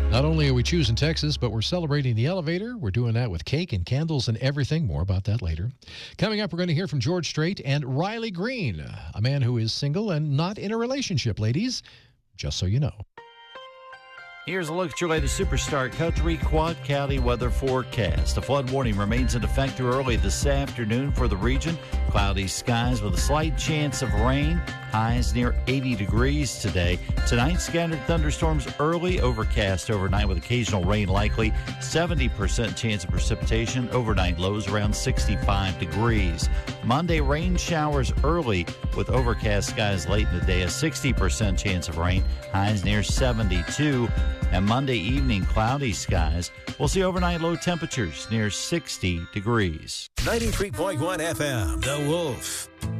Not only are we choosing Texas, but we're celebrating the elevator. We're doing that with cake and candles and everything. More about that later. Coming up, we're going to hear from George Strait and Riley Green, a man who is single and not in a relationship, ladies, just so you know. Here's a look at your latest Superstar Country Quad County weather forecast. A flood warning remains in effect through early this afternoon for the region. Cloudy skies with a slight chance of rain. Highs near 80 degrees today. Tonight, scattered thunderstorms early, overcast overnight with occasional rain likely. 70% chance of precipitation. Overnight lows around 65 degrees. Monday, rain showers early with overcast skies late in the day. A 60% chance of rain. Highs near 72. And Monday evening, cloudy skies. We'll see overnight low temperatures near 60 degrees. 93.1 FM, The Wolf.